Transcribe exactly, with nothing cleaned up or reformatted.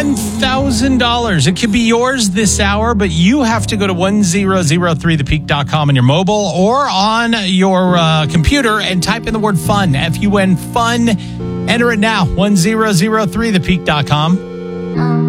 one thousand dollars. It could be yours this hour, but you have to go to one thousand three the peak dot com on your mobile or on your uh, computer and type in the word fun, F U N, fun. Enter it now, one thousand three the peak dot com.